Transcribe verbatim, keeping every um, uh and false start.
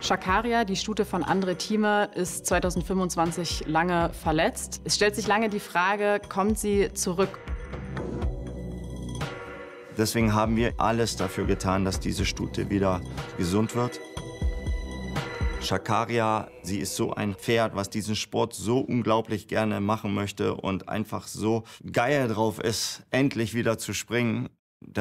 Shakaria, die Stute von Andre Thieme, ist zweitausendfünfundzwanzig lange verletzt. Es stellt sich lange die Frage, kommt sie zurück? Deswegen haben wir alles dafür getan, dass diese Stute wieder gesund wird. Shakaria, sie ist so ein Pferd, was diesen Sport so unglaublich gerne machen möchte und einfach so geil drauf ist, endlich wieder zu springen.